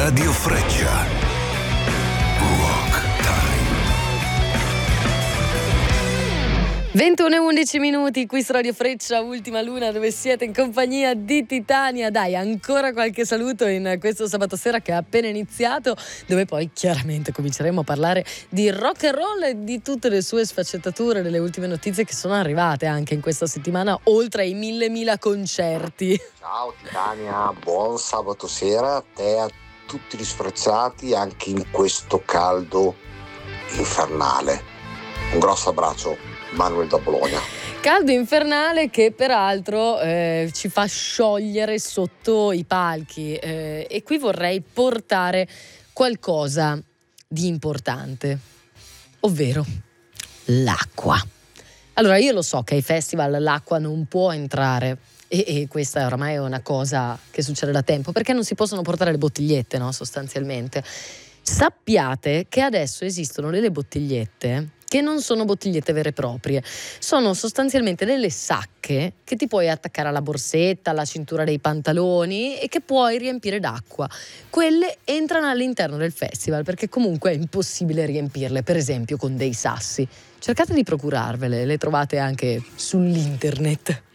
Radio Freccia. Rock Time. 21:11 qui su Radio Freccia, Ultima Luna, dove siete in compagnia di Titania. Dai, ancora qualche saluto in questo sabato sera che è appena iniziato, dove poi chiaramente cominceremo a parlare di rock and roll e di tutte le sue sfaccettature, delle ultime notizie che sono arrivate anche in questa settimana, oltre ai mille concerti. Ciao Titania, buon sabato sera a te e a tutti gli sfrezzati anche in questo caldo infernale. Un grosso abbraccio. Manuel da Bologna. Caldo infernale che peraltro ci fa sciogliere sotto i palchi, e qui vorrei portare qualcosa di importante, ovvero l'acqua. Allora, io lo so che ai festival l'acqua non può entrare e questa oramai è una cosa che succede da tempo, perché non si possono portare le bottigliette, no, sostanzialmente. Sappiate che adesso esistono delle bottigliette che non sono bottigliette vere e proprie, sono sostanzialmente delle sacche che ti puoi attaccare alla borsetta, alla cintura dei pantaloni e che puoi riempire d'acqua. Quelle entrano all'interno del festival perché comunque è impossibile riempirle, per esempio con dei sassi. Cercate di procurarvele, le trovate anche sull'internet.